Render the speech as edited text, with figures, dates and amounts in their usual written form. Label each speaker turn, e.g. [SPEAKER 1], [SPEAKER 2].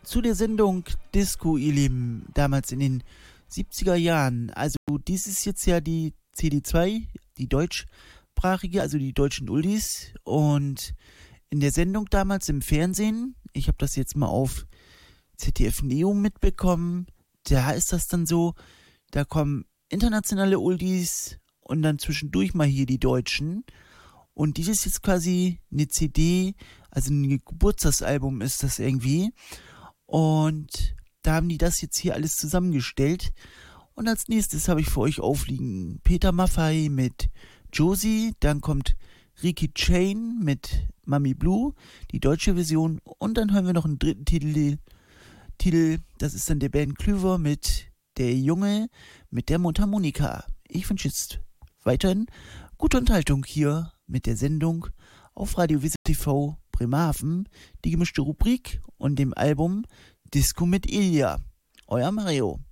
[SPEAKER 1] zu der Sendung Disco, ihr Lieben, damals in den 70er Jahren. Also dies ist jetzt ja die CD2, die deutschsprachige, also die deutschen Oldies. Und in der Sendung damals im Fernsehen, ich habe das jetzt mal auf ZDF Neo mitbekommen, da ist das dann so, da kommen internationale Oldies und dann zwischendurch mal hier die deutschen. Und dies ist jetzt quasi eine CD, also ein Geburtstagsalbum ist das irgendwie. Und da haben die das jetzt hier alles zusammengestellt. Und als nächstes habe ich für euch aufliegen Peter Maffay mit Josie. Dann kommt Ricky Chain mit Mami Blue, die deutsche Version. Und dann hören wir noch einen dritten Titel. Das ist dann der Band Klüver mit Der Junge mit der Mundharmonika. Ich wünsche jetzt weiterhin gute Unterhaltung hier mit der Sendung auf Radio Wissen TV Bremerhaven, die gemischte Rubrik und dem Album Disco mit Ilja. Euer Mario.